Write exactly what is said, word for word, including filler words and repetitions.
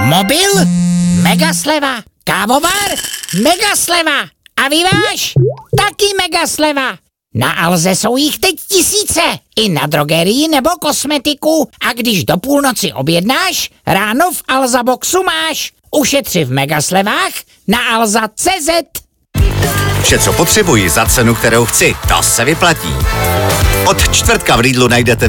Mobil? Mega sleva. Kávovar? Mega sleva. A vyváž? Taky mega sleva. Na Alze jsou jich teď tisíce. I na drogerii nebo kosmetiku. A když do půlnoci objednáš, ráno v Alza Boxu máš. Ušetři v megaslevách na alza tečka cé zet. Vše, co potřebuji za cenu, kterou chci, to se vyplatí. Od čtvrtka v Lidlu najdete